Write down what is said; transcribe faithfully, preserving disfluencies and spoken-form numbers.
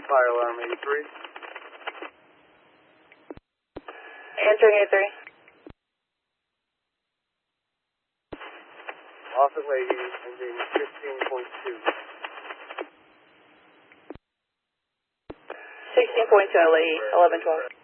fire alarm eighty-three. Answering eighty-three. Officer lady, ending fifteen point two. sixteen point two, lady, eleven twelve.